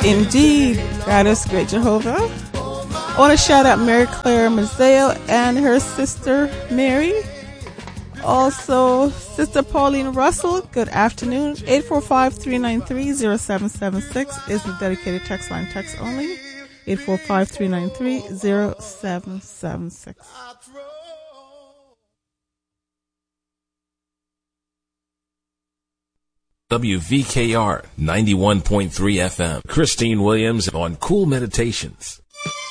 Indeed, God is great, Jehovah. I want to shout out Mary Claire Mazzeo and her sister Mary. Also, Sister Pauline Russell, good afternoon. 845-393-0776 is the dedicated text line, text only. 845-393-0776. WVKR 91.3 FM. Christine Williams on Cool Meditations.